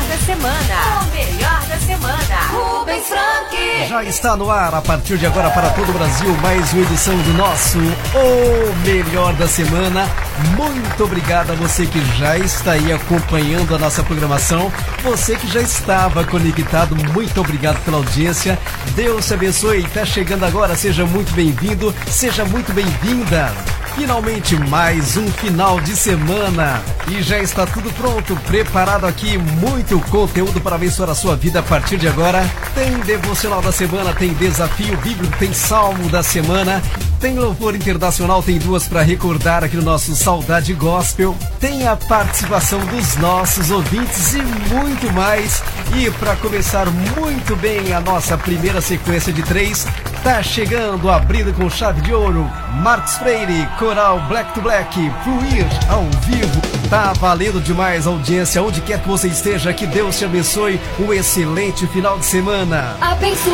da semana. O melhor da semana. Rubens Frank. Já está no ar, a partir de agora, para todo o Brasil, mais uma edição do nosso O Melhor da Semana. Muito obrigado a você que já está aí acompanhando a nossa programação. Você que já estava conectado, muito obrigado pela audiência. Deus te abençoe. Está chegando agora, seja muito bem-vindo, seja muito bem-vinda. Finalmente mais um final de semana e já está tudo pronto, preparado aqui, muito conteúdo para abençoar a sua vida a partir de agora. Tem devocional da semana, tem desafio bíblico, tem salmo da semana, tem louvor internacional, tem duas para recordar aqui no nosso Saudade Gospel, tem a participação dos nossos ouvintes e muito mais. E para começar muito bem a nossa primeira sequência de 3, tá chegando, abrindo com chave de ouro, Marcos Freire, Coral Black to Black, Fluir ao vivo. Tá valendo demais a audiência, onde quer que você esteja, que Deus te abençoe, um excelente final de semana.